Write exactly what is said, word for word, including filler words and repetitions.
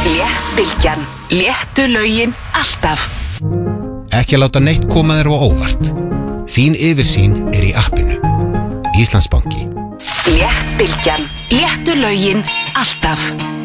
Léttbylgjan, léttu lögin alltaf. Ekki láta neitt koma þér á óvart. Þín yfirsýn er í appinu. Íslandsbanki. Léttbylgjan, léttu lögin alltaf.